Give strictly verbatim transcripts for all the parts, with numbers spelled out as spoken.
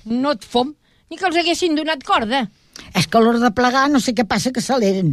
No et fom, ni que els haguessin donat corda. És que a l'hora de plegar no sé què passa que s'aleren.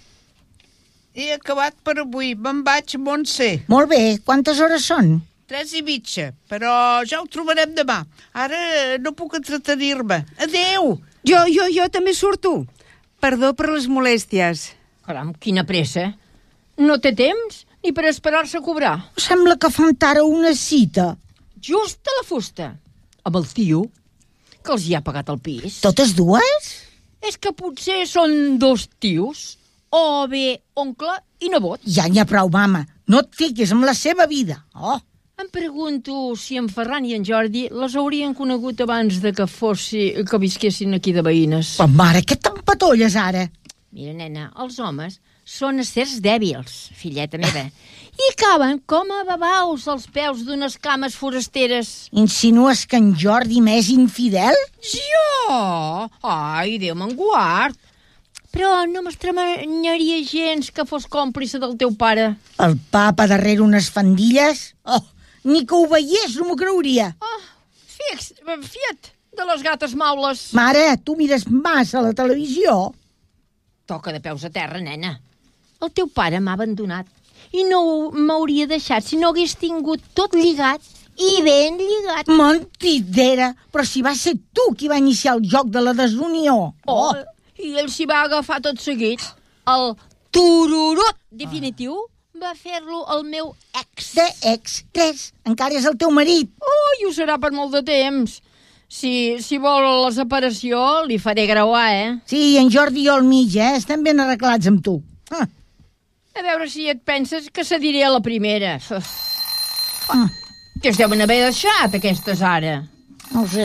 He acabat per avui, me'n vaig a Montsec. Molt bé, quantes hores són? Tres i mitja, però ja ho trobarem demà. Ara no puc entretenir-me. Adéu! Jo, jo, jo també surto. Perdó per les molèsties. Caram, quina pressa. No té temps ni per esperar-se a cobrar. Sembla que fan tard una cita. Just a la fusta. Amb el tio, que els hi ha pagat el pis. Totes dues? És que potser són dos tios, o bé oncle i nebot. Ja n'hi ha prou, mama. No et fiquis amb la seva vida. Oh. Em pregunto si en Ferran i en Jordi les haurien conegut abans de que fossi, que visquessin aquí de veïnes. Però, mare, què t'empatolles ara? Mira, nena, els homes són éssers dèbils, filleta meva, i acaben com a babaus als peus d'unes cames forasteres. Insinues que en Jordi m'és infidel? Jo? Ai, Déu me'n guard. Però no m'estranyaria gens que fos còmplice del teu pare. El papa darrere unes fandilles? Oh, ni que ho veiés no m'ho creuria. Oh, fix, fiat de les gates maules. Mare, tu mires massa a la televisió. Toca de peus a terra, nena. El teu pare m'ha abandonat i no m'hauria deixat si no hagués tingut tot lligat i ben lligat. Mentidera! Però si va ser tu qui va iniciar el joc de la desunió. Oh, oh. I ell s'hi va agafar tot seguit. El tururut definitiu va fer-lo el meu ex. De ex? Res, encara és el teu marit. Oh, i ho serà per molt de temps. Si, si vol la separació, li faré grauar, eh? Sí, en Jordi i jo al mig, eh? Estem ben arreglats amb tu. Ah. A veure si et penses que cediré a la primera. Ah. Que es deuen haver deixat, aquestes, ara. No ho sé.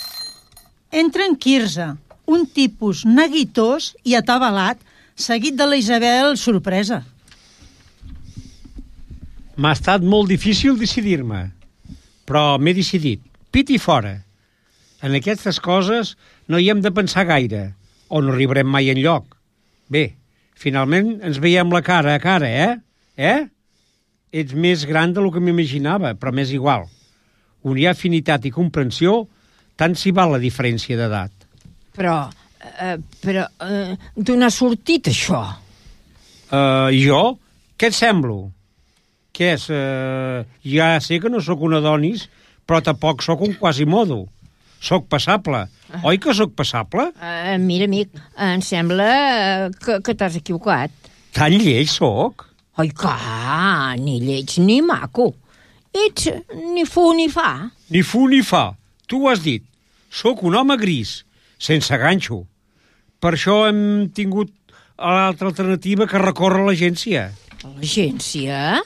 Entra en Quirze, un tipus neguitós i atabalat, seguit de la Isabel sorpresa. M'ha estat molt difícil decidir-me, però m'he decidit. Pit i fora. En aquestes coses no hi hem de pensar gaire, o no arribarem mai enlloc. Bé, finalment ens veiem la cara a cara, eh? Eh? Ets més gran del que m'imaginava, però m'és igual. On hi ha afinitat i comprensió, tant s'hi val la diferència d'edat. Però, eh, però, eh, d'on ha sortit això? Uh, jo? Què et semblo? Què és? Uh, ja sé que no sóc un Adonis, però tampoc sóc un Quasimodo. Sóc passable. Uh. Oi que sóc passable? Uh, mira, amic, em sembla que, que t'has equivocat. Tan lleig sóc? Ai, que, ni lleig ni maco. Ets ni fu ni fa. Ni fu ni fa. Tu ho has dit. Sóc un home gris, sense ganxo. Per això hem tingut l'altra alternativa que recórrer a l'agència. L'agència?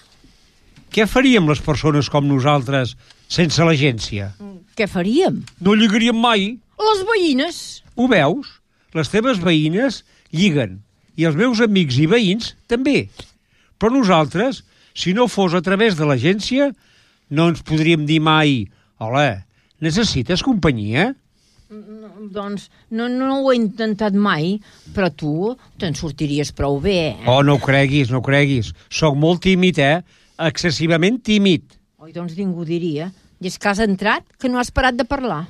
Què faríem les persones com nosaltres sense l'agència? Què faríem? No lligaríem mai. Les veïnes. Ho veus? Les teves veïnes lliguen. I els meus amics i veïns també. Però nosaltres, si no fos a través de l'agència, no ens podríem dir mai: hola, necessites companyia? No, doncs no, no ho he intentat mai, però tu te'n sortiries prou bé, eh? Oh, no ho creguis, no ho creguis. Soc molt tímid, eh? Excessivament tímid. Oi, doncs ningú diria. I és que has entrat que no has parat de parlar.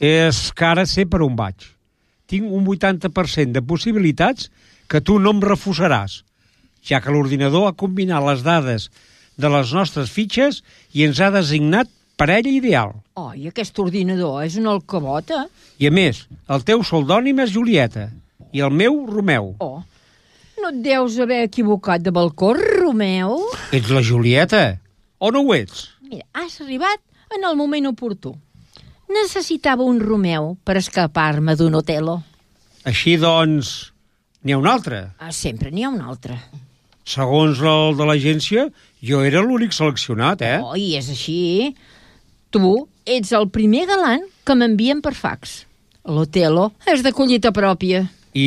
És que ara sé per on vaig. Tinc un vuitanta per cent de possibilitats que tu no em refusaràs, ja que l'ordinador ha combinat les dades de les nostres fitxes i ens ha designat parella ideal. Oh, i aquest ordinador és un alcabota? I a més, el teu pseudònim és Julieta i el meu Romeu. Oh, no et deus haver equivocat de balcó, Romeu? Ets la Julieta o no ho ets? Mira, has arribat en el moment oportú. Necessitava un Romeu per escapar-me d'un Otelo. Així doncs, n'hi ha un altre? Ah, sempre n'hi ha un altre. Segons el de l'agència, jo era l'únic seleccionat, eh? Oh, i és així. Tu ets el primer galant que m'envien per fax. L'Otelo és de collita pròpia.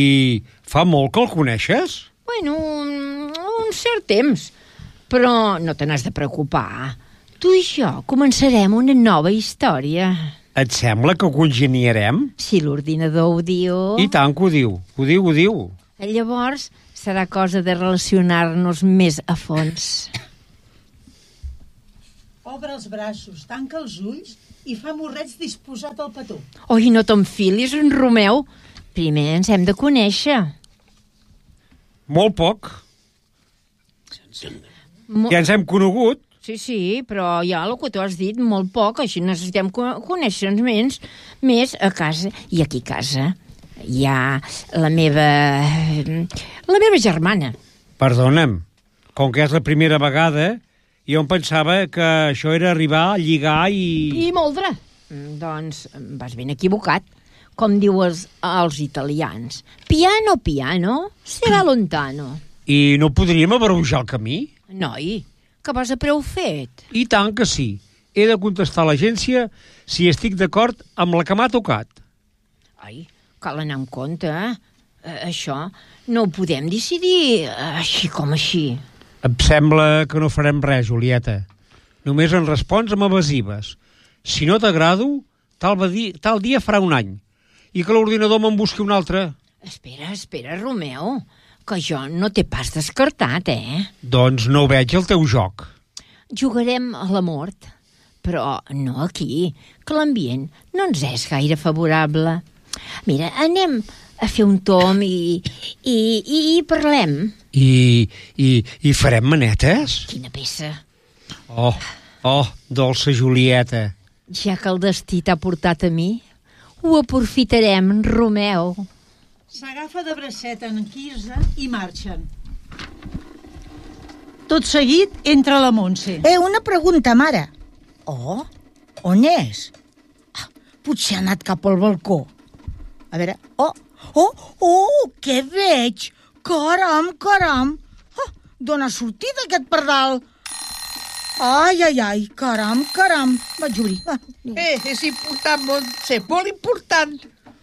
I fa molt que el coneixes? Bueno, un, un cert temps. Però no te n'has de preocupar. Tu i jo començarem una nova història. Et sembla que congeniarem? Si l'ordinador ho diu... I tant que ho diu. Ho diu, ho diu. Llavors serà cosa de relacionar-nos més a fons. Obre els braços, tanca els ulls i fa morrets disposat al petó. Oi, no t'enfilis, en Romeu. Primer ens hem de conèixer. Molt poc. Mo Ja ens hem conegut. Sí, sí, però ja el que tu has dit, molt poc, així necessitem co- conèixer-nos més, més a casa. I aquí a casa hi ha la meva... la meva germana. Perdona'm, com que és la primera vegada, jo em pensava que això era arribar, lligar i... I moldre. Mm, Doncs vas ben equivocat. Com dius els italians. Piano, piano, serà lontano. I no podríem abreujar el camí? Noi, que vas a preu fet? I tant que sí. He de contestar a l'agència si estic d'acord amb la que m'ha tocat. Ai, cal anar amb compte, eh? Eh, Això no ho podem decidir així com així. Em sembla que no farem res, Julieta. Només en respons amb evasives. Si no t'agrado, tal, va dir, tal dia farà un any. I que l'ordinador me'n busqui un altre. Espera, espera, Romeu, que jo no t'he pas descartat, eh? Doncs no veig el teu joc. Jugarem a la mort, però no aquí, que l'ambient no ens és gaire favorable. Mira, anem a fer un tom i, i, i, i parlem. I, i, i farem manetes? Quina peça. Oh, oh, dolça Julieta. Ja que el destí t'ha portat a mi, ho aprofitarem, Romeu. S'agafa de bracet en Quirze i marxen. Tot seguit entra la Montse. Eh, una pregunta, mare. Oh, on és? Ah, potser ha anat cap al balcó. A veure... Oh, oh, oh, què veig? Caram, caram. Oh, d'on ha sortit aquest pardal? Ai, ai, ai, caram, caram. Vaig obrir. Ah, Eh, és important, Montse, molt important.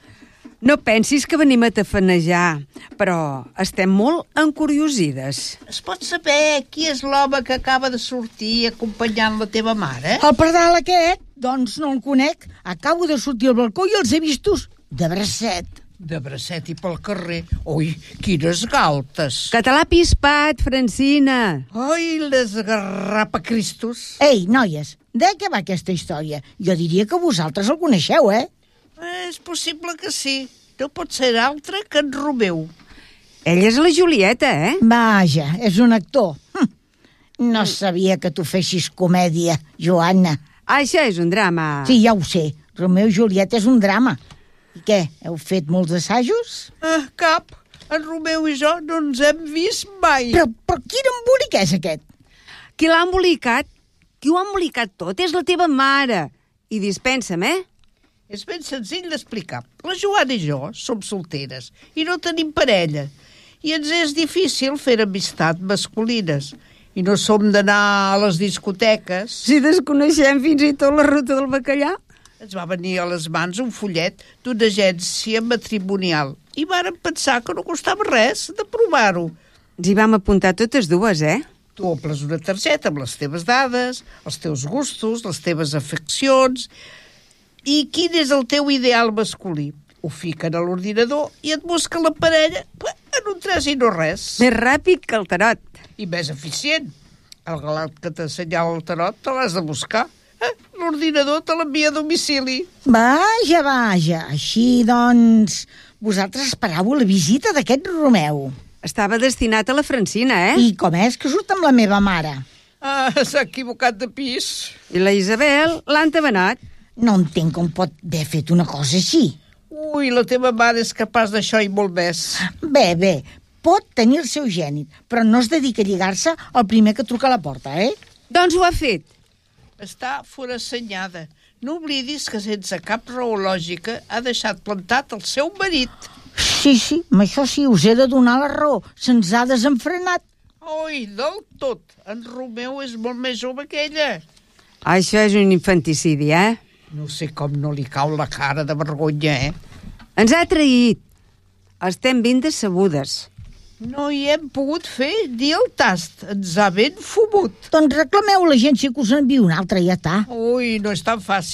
No pensis que venim a tafanejar, però estem molt encuriosides. Es pot saber qui és l'home que acaba de sortir acompanyant la teva mare? el pardal aquest? Doncs no el conec. Acabo de sortir al balcó i els he vistos de bracet. De bracet i pel carrer. Ui, quines galtes. Català pispat, Francina. Ai, les garrapacristos. Ei, noies, de què va aquesta història? Jo diria que vosaltres el coneixeu, eh? Eh, és possible que sí. No pot ser altre que en Romeu. Ella és la Julieta, eh? Vaja, és un actor. Hm. No sabia que tu fessis comèdia, Joana. Això és un drama. Sí, ja ho sé. Romeu i Julieta és un drama. I què, heu fet molts assajos? Ah, cap. En Romeu i jo no ens hem vist mai. Però, però quin embolic és aquest? Qui l'ha embolicat? Qui ho ha embolicat tot és la teva mare. I dispensa'm, eh? És ben senzill d'explicar. La Joana i jo som solteres i no tenim parella. I ens és difícil fer amistat masculines. I no som d'anar a les discoteques. Si desconeixem fins i tot la ruta del bacallà. Ens va venir a les mans un fullet d'una agència matrimonial i vàrem pensar que no costava res de provar-ho. Ens hi vam apuntar totes dues, eh? Tu omples una targeta amb les teves dades, els teus gustos, les teves afeccions i quin és el teu ideal masculí. Ho fiquen a l'ordinador i et busca la parella en un tres i no res. Més ràpid que el tarot. I més eficient. El galat que t'assenyala el tarot te l'has de buscar. Eh? L'ordinador te l'envia a domicili. Vaja, vaja. Així, doncs, vosaltres esperàveu la visita d'aquest Romeu. Estava destinat a la Francina, eh? I com és que surt amb la meva mare? Ah, s'ha equivocat de pis. I la Isabel l'ha entabanat. No entenc com pot haver fet una cosa així. Ui, la teva mare és capaç d'això i molt més. Bé, bé, pot tenir el seu gènit, però no es dedica a lligar-se al primer que truca a la porta, eh? Doncs ho ha fet. Està forassenyada. No oblidis que sense cap raó lògica ha deixat plantat el seu marit. Sí, sí, amb això sí, us he de donar la raó. Se'ns ha desenfrenat. Ui, del tot. En Romeu és molt més jove que ella. Això és un infanticidi, eh? No sé com no li cau la cara de vergonya, eh? Ens ha traït. Estem ben decebudes. No hi hem pogut fer ni el tast. Ens ha ben fumut. Doncs reclameu a l'agència que us enviï un altre i ja està. Ui, no és tan fàcil.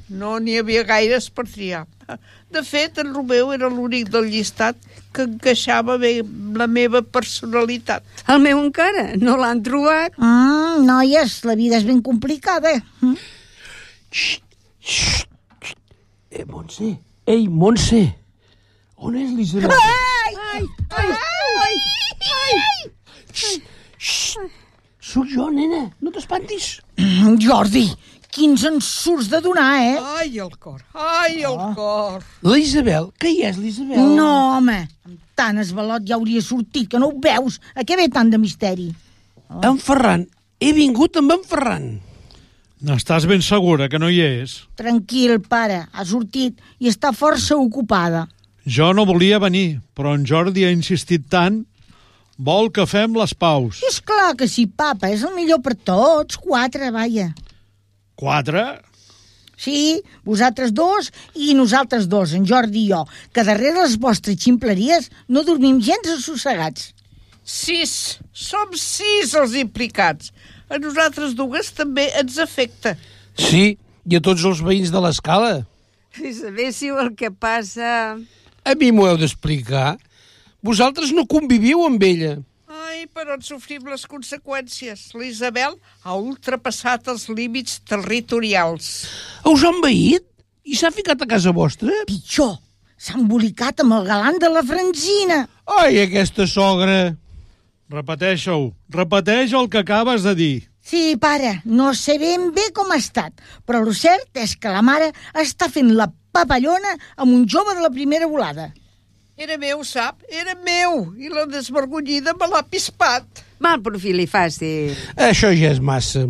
no n'hi havia gaires per triar. De fet, en Romeu era l'únic del llistat que encaixava bé amb la meva personalitat. El meu encara no l'han trobat. Mm, noies, la vida és ben complicada. Mm? Xxt, xxt, xxt. Eh, Montse, ei, Montse, on és l'Isabel? Ai! Ai, ai, ai, ai. Xxt, xxt. Soc jo, nena, no t'espantis. Mm, Jordi, quins ensurts de donar, eh? Ai, el cor, ai, el Oh. cor. La Isabel, què hi és, l'Isabel? No, home, amb tant esvalot ja hauria sortit, que no ho veus. A què ve tant de misteri? En Ferran, he vingut amb en Ferran. N'estàs ben segura que no hi és? Tranquil, pare, ha sortit i està força ocupada. Jo no volia venir, però en Jordi ha insistit tant. Vol que fem les paus. És clar que sí, papa, és el millor per tots. Quatre, vaja. Quatre? Sí, vosaltres dos i nosaltres dos, en Jordi i jo, que darrere les vostres ximpleries no dormim gens assossegats. Sis, som sis els implicats. A nosaltres dues també ens afecta. Sí, i a tots els veïns de l'escala. Si sabéssiu el que passa... A mi m'ho heu d'explicar. Vosaltres no conviviu amb ella. Ai, però en sofrim les conseqüències. L'Isabel ha ultrapassat els límits territorials. Us ha envaït? I s'ha ficat a casa vostra? Pitjor, s'ha embolicat amb el galant de la Francina. Ai, aquesta sogra! Repeteixo-ho. Repeteix el que acabes de dir. Sí, pare, no sé ben bé com ha estat, però el cert és que la mare està fent la papallona amb un jove de la primera volada. Era meu, sap? Era meu. I la desvergonyida me l'ha pispat. Mal profil i fàcil. Això ja és massa.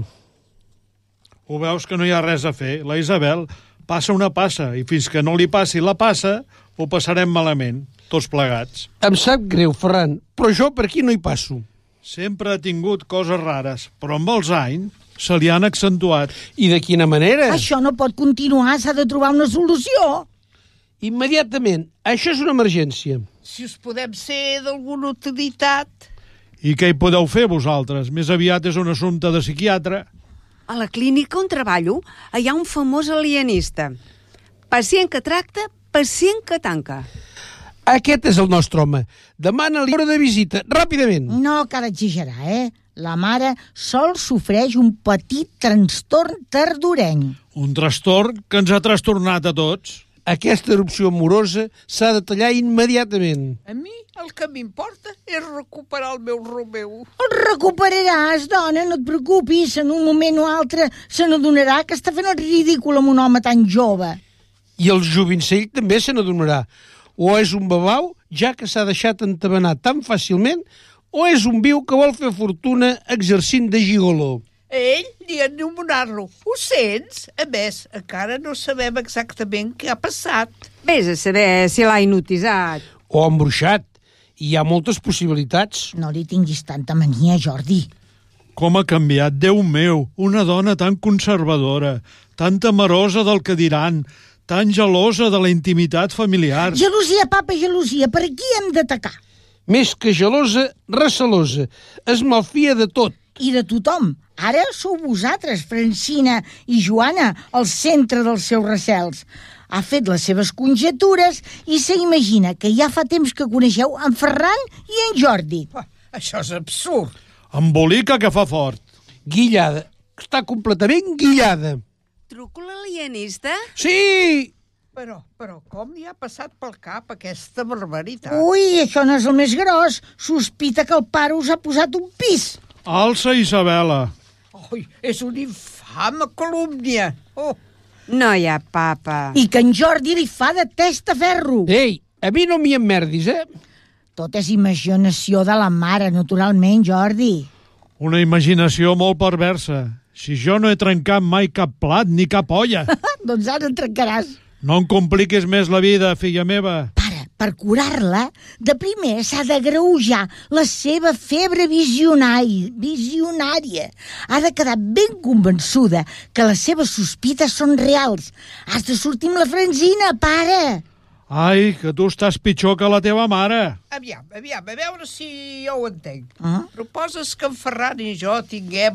Ho veus que no hi ha res a fer? La Isabel passa una passa i fins que no li passi la passa ho passarem malament, tots plegats. Em sap greu, Ferran, però jo per aquí no hi passo. Sempre ha tingut coses rares, però amb els anys se li han accentuat. I de quina manera? Això no pot continuar, s'ha de trobar una solució. Immediatament. Això és una emergència. Si us podem ser d'alguna utilitat. I què hi podeu fer vosaltres? Més aviat és un assumpte de psiquiatre. A la clínica on treballo hi ha un famós alienista. Pacient que tracta, pacient que tanca. Aquest és el nostre home. Demana-li hora de visita, ràpidament. No cal exagerar, eh? La mare sol sofreix un petit trastorn tardoreny. Un trastorn que ens ha trastornat a tots. Aquesta erupció amorosa s'ha de tallar immediatament. A mi el que m'importa és recuperar el meu Romeu. El recuperaràs, dona, no et preocupis. En un moment o altre se n'adonarà que està fent el ridícul amb un home tan jove. I el jovencell també se n'adonarà. O és un babau, ja que s'ha deixat entabanar tan fàcilment, o és un viu que vol fer fortuna exercint de gigoló. A ell ni anomenar-lo. Ho sents? A més, encara no sabem exactament què ha passat. Vés a saber si l'ha hipnotitzat. O embruixat. Hi ha moltes possibilitats. No li tinguis tanta mania, Jordi. Com ha canviat, Déu meu, una dona tan conservadora, tan temerosa del que diran, tan gelosa de la intimitat familiar. Gelosia, papa, gelosia. Per aquí hem d'atacar. Més que gelosa, recelosa. Es malfia de tot. I de tothom. Ara sou vosaltres, Francina i Joana, al centre dels seus recels. Ha fet les seves conjectures i s'imagina que ja fa temps que coneixeu en Ferran i en Jordi. Ah, això és absurd. Embolica que fa fort. Guillada. Està completament guillada. Truco l'alienista? Sí! Però, però com li ha passat pel cap aquesta barbaritat? Ui, això no és el més gros. Sospita que el pare us ha posat un pis. Alça, Isabela. Ui, és una infame calúmnia. Oh, No hi ha papa. I que en Jordi li fa de testaferro. Ei, a mi no m'hi emmerdis, eh? Tot és imaginació de la mare, naturalment, Jordi. Una imaginació molt perversa. Si jo no he trencat mai cap plat ni cap olla. Doncs ara en trencaràs. No em compliquis més la vida, filla meva. Pare, per curar-la, de primer s'ha d'agreujar la seva febre visionari, visionària. Ha de quedar ben convençuda que les seves sospites són reals. Has de sortir amb la Francina, pare. Ai, que tu estàs pitjor que la teva mare. aviam, aviam, a veure si jo ho entenc. Ah? Proposes que en Ferran i jo tinguem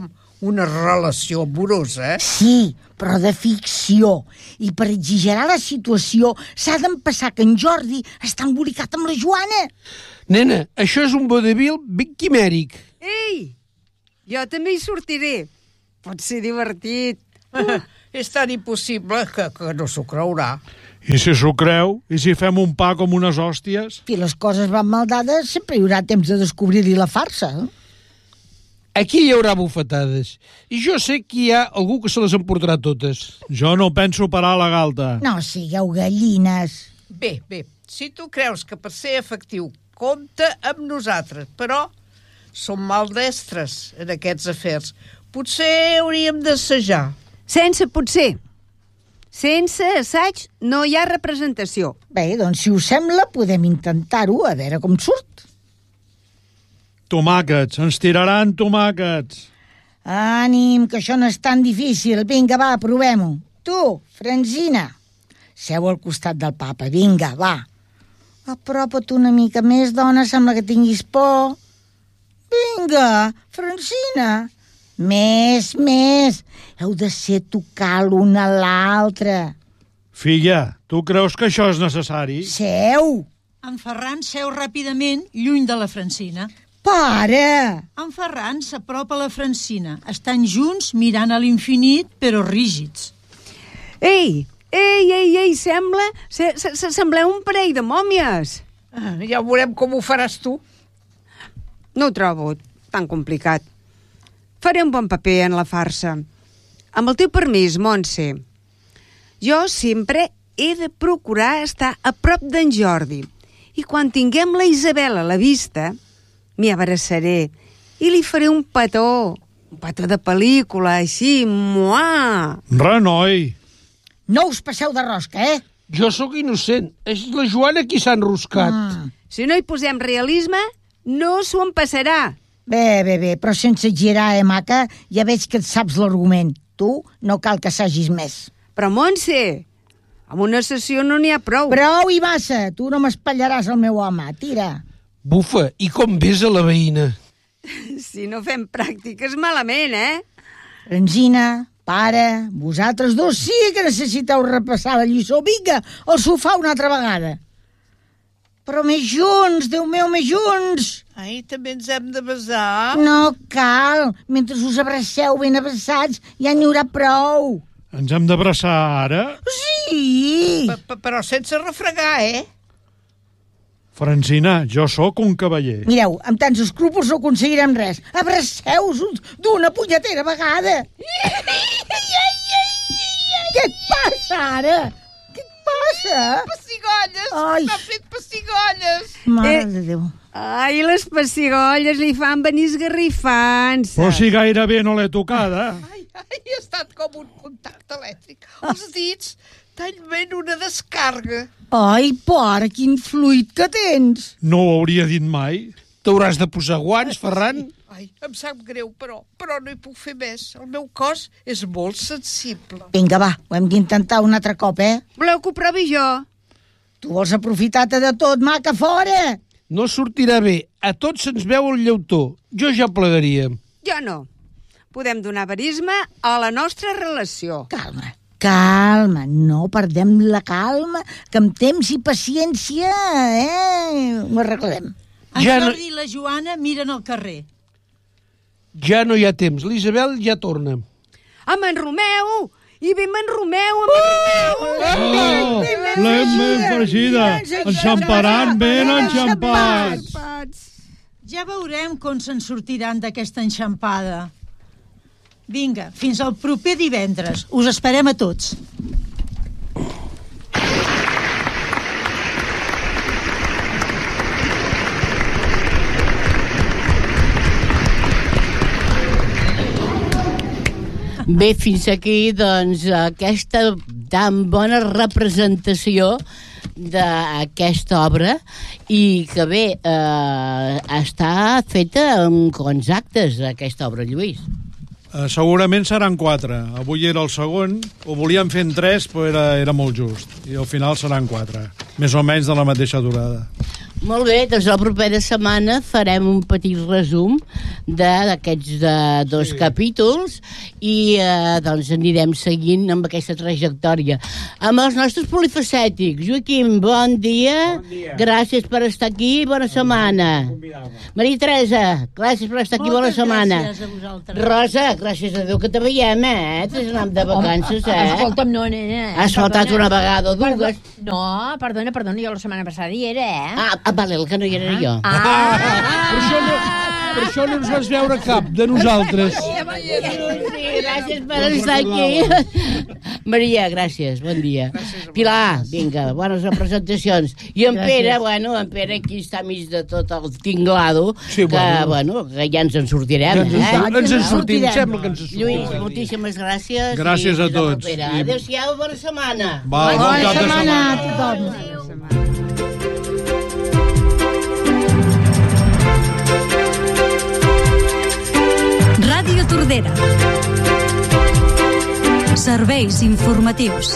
una relació amorosa, eh? Sí, però de ficció. I per exagerar la situació s'ha d'empassar que en Jordi està embolicat amb la Joana. Nena, això és un vodevil ben quimèric. Ei, jo també hi sortiré. Pot ser divertit. Uh. És tan impossible que, que no s'ho creurà. I si s'ho creu? I si fem un pa com unes hòsties? Si les coses van mal dades, sempre hi haurà temps de descobrir-hi la farsa. Aquí hi haurà bufetades. I jo sé que hi ha algú que se les emportarà totes. Jo no penso parar la galta. No sigueu gallines. Bé, bé, si tu creus que per ser efectiu compta amb nosaltres, però som maldestres en aquests afers. Potser hauríem d'assajar. Sense potser. Sense assaig no hi ha representació. Bé, doncs si us sembla podem intentar-ho, a veure com surt. Tomàquets, ens tiraran tomàquets. Ànim, que això no és tan difícil. Vinga, va, provem-ho. Tu, Francina, seu al costat del papa. Vinga, va. Apropa't una mica més, dona, sembla que tinguis por. Vinga, Francina. Més, més. Heu de ser tocar l'una a l'altra. Filla, tu creus que això és necessari? Seu. En Ferran seu ràpidament lluny de la Francina. Para! En Ferran s'apropa a la Francina. Estan junts mirant a l'infinit, però rígids. Ei, ei, ei, ei, sembla... Se, se, se, sembleu un parell de mòmies. Ah, ja veurem com ho faràs tu. No ho trobo tan complicat. Faré un bon paper en la farsa. Amb el teu permís, Montse. Jo sempre he de procurar estar a prop d'en Jordi. I quan tinguem la Isabel a la vista, m'hi abraçaré i li faré un petó. Un petó de pel·lícula, així, muà. Re, noi. No us passeu de rosca, eh? Jo sóc innocent. És la Joana qui s'ha enroscat. Mm. Si no hi posem realisme, no s'ho en passarà. Bé, bé, bé, però sense girar, eh, maca? Ja veig que et saps l'argument. Tu no cal que sagis més. Però, Montse, amb una sessió no n'hi ha prou. Prou i massa. Tu no m'espatllaràs el meu home. Tira. Bufa, i com ves a la veïna? Si no fem pràctiques, malament, eh? Francina, pare, vosaltres dos sí que necessiteu repassar la lliçó. Vinga, al sofà una altra vegada. Però més junts, Déu meu, més junts. Ai, també ens hem de besar. No cal. Mentre us abraceu ben abraçats, ja n'hi haurà prou. Ens hem d'abraçar ara? Sí. P -p Però sense refregar, eh? Francina, jo sóc un cavaller. Mireu, amb tants escrúpols no aconseguirem res. Abraceu-vos d'una punyetera vegada. Què et passa, ara? Què et passa? Pessigolles! Ai. M'ha fet pessigolles! Mare Eh. de Déu. Ai, les pessigolles li fan venir esgarrifant-se. Però si gairebé no l'he tocada. Ai, ai, ha estat com un contacte elèctric. Els dits talment una descarga. Ai, pare, quin fluid que tens. No ho hauria dit mai. T'hauràs de posar guants, Ferran? Ai, em sap greu, però, però no hi puc fer més. El meu cos és molt sensible. Vinga, va, ho hem d'intentar un altre cop, eh? Voleu que ho provi jo? Tu vols aprofitar-te de tot, maca, fora! No sortirà bé. A tots se'ns veu el llautó. Jo ja plegaria. Jo no. Podem donar verisme a la nostra relació. Calma, calma, no perdem la calma, que amb temps i paciència, eh, ho arreglarem. En Ja no- Jordi i la Joana miren al carrer. Ja no hi ha temps. L'Isabel ja torna. Amb en Romeu! I ve amb en Romeu, amb en Romeu! Oh, l'hem ben fregida. Enxamparan ben enxampats. Ja veurem com se'n sortiran d'aquesta enxampada. Vinga, fins al proper divendres. Us esperem a tots. Bé, fins aquí, doncs, aquesta tan bona representació d'aquesta obra i que bé, eh, està feta amb quants actes, aquesta obra, Lluís? Uh, segurament seran quatre. Avui era el segon, ho volíem fer en tres, però era, era molt just. I al final seran quatre. Més o menys de la mateixa durada. Molt bé, doncs la propera setmana farem un petit resum d'aquests de, dos sí. capítols i eh, doncs anirem seguint amb aquesta trajectòria. Amb els nostres polifacètics. Joaquim, bon dia. Bon dia. Gràcies per estar aquí i bona setmana. Maria Teresa, gràcies per estar aquí i bona setmana. Moltes gràcies a vosaltres. Rosa, gràcies a Déu que te veiem, eh? T'has anat de vacances, eh? Escolta'm, no, nena. Has faltat una vegada o dues. No, perdona, perdona, jo la setmana passada hi era, eh? Ah, ah vale, el que no hi era jo. Ah, ah, per, això no, per això no ens vas veure cap de nosaltres. Sí, gràcies per estar aquí. Maria, gràcies, bon dia. Pilar, vinga, bones representacions. I en Pere, bueno, en Pere aquí està mig de tot el tinglado, sí, que, bueno, que ja ens en sortirem. Ens, eh? ens en sortim, sembla que ens en sortim. Lluís, moltíssimes gràcies. Gràcies a tots. I... Adéu-siau, bona setmana. Va, bon Bona cap de setmana a setmana. tothom. Ràdio Tordera. Serveis informatius.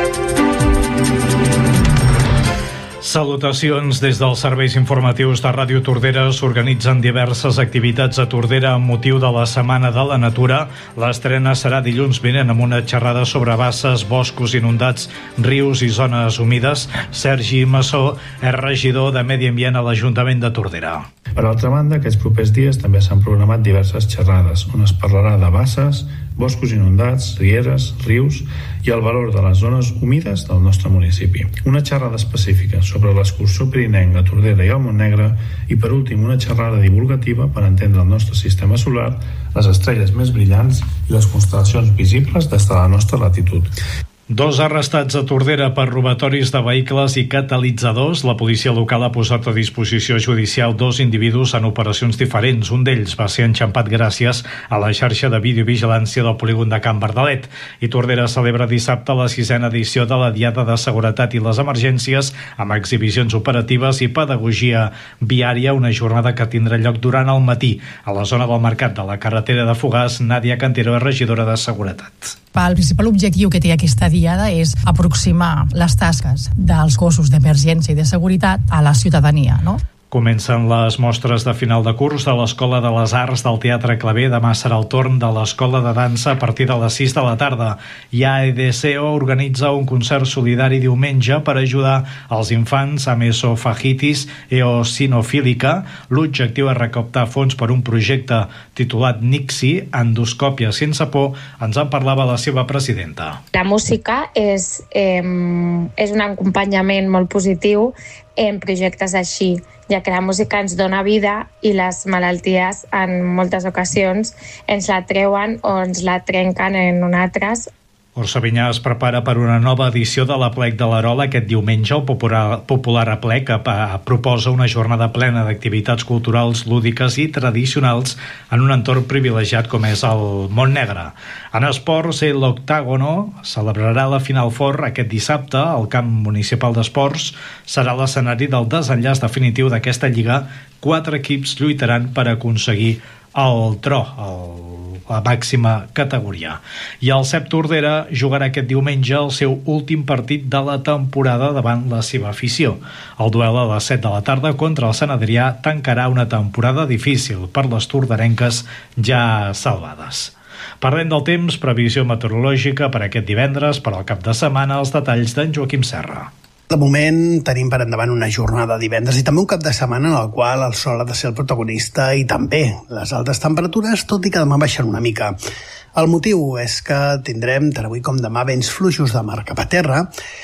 Salutacions des dels serveis informatius de Ràdio Tordera. S'organitzen diverses activitats a Tordera amb motiu de la Setmana de la Natura. L'estrena serà dilluns vinent amb una xerrada sobre basses, boscos inundats, rius i zones humides. Sergi Massó és regidor de Medi Ambient a l'Ajuntament de Tordera. Per altra banda, aquests propers dies també s'han programat diverses xerrades on es parlarà de basses, boscos inundats, rieres, rius i el valor de les zones humides del nostre municipi. Una xerrada específica sobre l'excursió pirinenca a Tordera i al Montnegre i, per últim, una xerrada divulgativa per entendre el nostre sistema solar, les estrelles més brillants i les constel·lacions visibles des de la nostra latitud. Dos arrestats a Tordera per robatoris de vehicles i catalitzadors. La policia local ha posat a disposició judicial dos individus en operacions diferents. Un d'ells va ser enxampat gràcies a la xarxa de videovigilància del polígon de Can Bardalet. I Tordera celebra dissabte la sisena edició de la Diada de Seguretat i les Emergències amb exhibicions operatives i pedagogia viària, una jornada que tindrà lloc durant el matí. A la zona del mercat de la carretera de Fogars, Nàdia Cantero és regidora de Seguretat. El principal objectiu que té aquesta diada és aproximar les tasques dels cossos d'emergència i de seguretat a la ciutadania, no? Comencen les mostres de final de curs de l'Escola de les Arts del Teatre Claver. Demà serà el torn de l'Escola de Dansa a partir de les sis de la tarda. I A E D C O organitza un concert solidari diumenge per ajudar els infants amb esofagitis eosinofílica. L'objectiu és recaptar fons per un projecte titulat Nixi, endoscòpia sense por. Ens en parlava la seva presidenta. La música és, eh, és un acompanyament molt positiu en projectes així, ja que la música ens dona vida i les malalties en moltes ocasions ens la treuen o ens la trenquen en nosaltres. Orsavinyà es prepara per una nova edició de l'Aplec de l'Arola. Aquest diumenge el popular, popular Aplec proposa una jornada plena d'activitats culturals, lúdiques i tradicionals en un entorn privilegiat com és el Montnegre. En esports, l'Octàgono celebrarà la Final Four aquest dissabte. El camp municipal d'esports serà l'escenari del desenllaç definitiu d'aquesta lliga. Quatre equips lluitaran per aconseguir el tro, el la màxima categoria. I el C E P Tordera jugarà aquest diumenge el seu últim partit de la temporada davant la seva afició. El duel a les set de la tarda contra el Sant Adrià tancarà una temporada difícil per les torderenques ja salvades. Parlem del temps, previsió meteorològica per aquest divendres, per al cap de setmana, els detalls d'en Joaquim Serra. De moment tenim per endavant una jornada divendres i també un cap de setmana en el qual el sol ha de ser el protagonista i també les altes temperatures, tot i que demà baixen una mica. El motiu és que tindrem tant avui com demà vents fluixos de mar cap a terra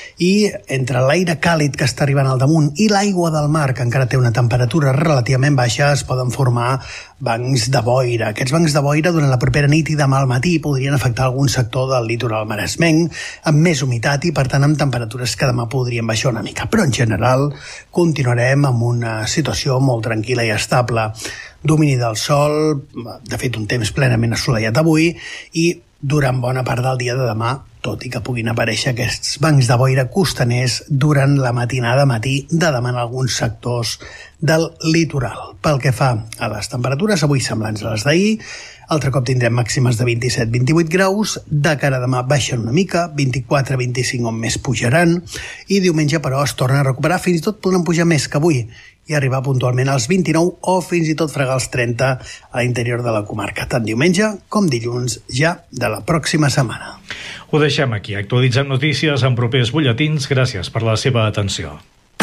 i entre l'aire càlid que està arribant al damunt i l'aigua del mar, que encara té una temperatura relativament baixa, es poden formar bancs de boira. Aquests bancs de boira durant la propera nit i demà al matí podrien afectar algun sector del litoral maresmenc amb més humitat i per tant amb temperatures que demà podrien baixar una mica. Però en general continuarem amb una situació molt tranquil·la i estable. Domini del sol, de fet un temps plenament assolellat avui i durant bona part del dia de demà, tot i que puguin aparèixer aquests bancs de boira costaners durant la matinada matí de demà en alguns sectors del litoral. Pel que fa a les temperatures, avui semblants a les d'ahir, altre cop tindrem màximes de vint-i-set a vint-i-vuit graus, de cara a demà baixen una mica, vint-i-quatre a vint-i-cinc on més pujaran, i diumenge però es torna a recuperar, fins i tot poden pujar més que avui, i arribar puntualment als vint-i-nou o fins i tot fregar els trenta a l'interior de la comarca, tant diumenge com dilluns ja de la pròxima setmana. Ho deixem aquí. Actualitzem notícies en propers butlletins. Gràcies per la seva atenció.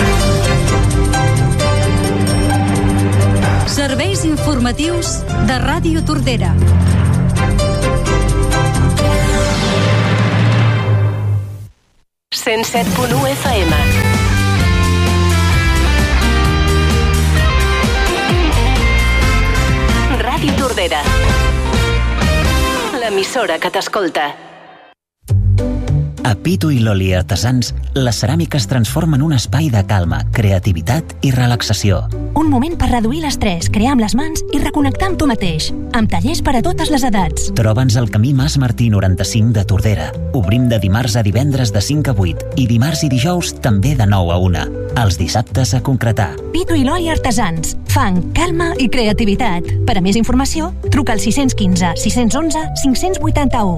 Serveis informatius de Ràdio Tordera. cent set punt u F M. Ràdio Tordera. L'emissora que t'escolta. A Pitu i Loli Artesans, les ceràmiques transformen un espai de calma, creativitat i relaxació. Un moment per reduir l'estrès, crear amb les mans i reconnectar amb tu mateix. Amb tallers per a totes les edats. Troba'ns al camí Mas Martí noranta-cinc de Tordera. Obrim de dimarts a divendres de cinc a vuit i dimarts i dijous també de nou a una. Els dissabtes a concretar. Pitu i Loli Artesans. Fang, calma i creativitat. Per a més informació, truca al sis un cinc, sis un u, cinc vuit u.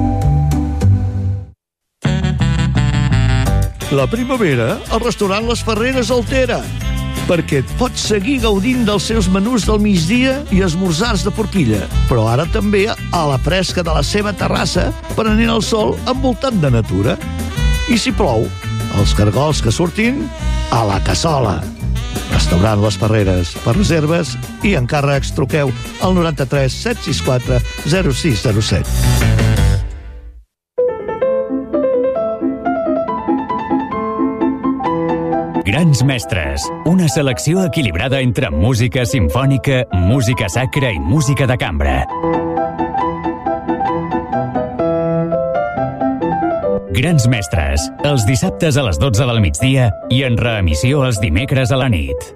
La primavera, al restaurant Les Ferreres altera, perquè et pots seguir gaudint dels seus menús del migdia i esmorzars de forquilla, però ara també a la fresca de la seva terrassa, prenent el sol envoltant de natura. I si plou, els cargols que surtin a la cassola. Restaurant Les Ferreres. Per reserves i encàrrecs truqueu al noranta-tres set sis quatre zero sis zero set. Grans Mestres, una selecció equilibrada entre música simfònica, música sacra i música de cambra. Grans Mestres, els dissabtes a les dotze del migdia i en reemissió els dimecres a la nit.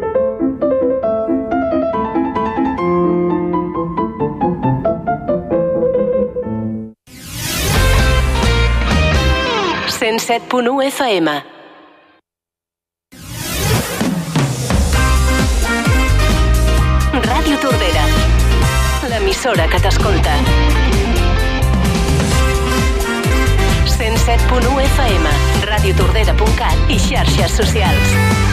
cent set punt u F M. Ràdio Tordera, l'emissora que t'escolta. cent set punt u F M, radiotordera punt cat i xarxes socials.